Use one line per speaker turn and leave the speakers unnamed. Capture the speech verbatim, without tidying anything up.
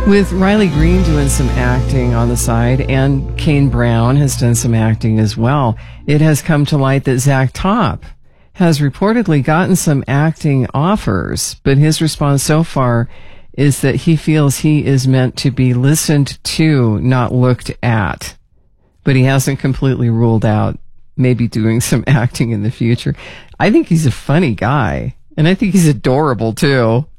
With Riley Green doing some acting on the side, and Kane Brown has done some acting as well, it has come to light that Zach Top has reportedly gotten some acting offers, but his response so far is that he feels he is meant to be listened to, not looked at. But he hasn't completely ruled out maybe doing some acting in the future. I think he's a funny guy, and I think he's adorable too.